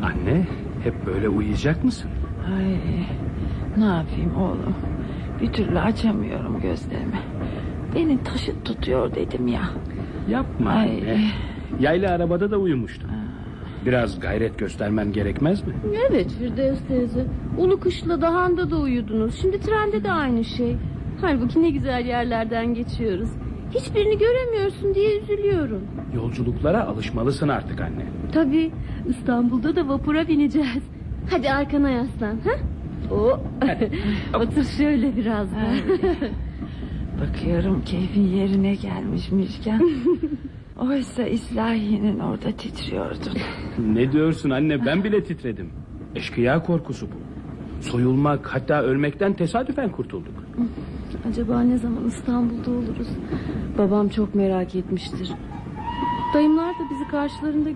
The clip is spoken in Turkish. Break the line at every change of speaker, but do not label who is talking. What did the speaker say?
Anne, hep böyle uyuyacak mısın?
Ay, ne yapayım oğlum? Bir türlü açamıyorum gözlerimi. Beni taşıt tutuyor dedim ya.
Yapma
Ay.
anne. Yaylı arabada da uyumuştun. Biraz gayret göstermem gerekmez mi?
Evet Firdevs teyze. Ulu Kışla Dağı'nda da uyudunuz. Şimdi trende de aynı şey. Halbuki ne güzel yerlerden geçiyoruz. Hiçbirini göremiyorsun diye üzülüyorum.
Yolculuklara alışmalısın artık anne.
Tabii İstanbul'da da vapura bineceğiz. Hadi arkana yaslan. Ha? Otur şöyle biraz da.
Bakıyorum keyfin yerine gelmiş Müjgan. Oysa İslahiye'nin orada titriyordun.
Ne diyorsun anne, ben bile titredim. Eşkıya korkusu bu. Soyulmak, hatta ölmekten tesadüfen kurtulduk.
Acaba ne zaman İstanbul'da oluruz? Babam çok merak etmiştir. Dayımlar da bizi karşılarında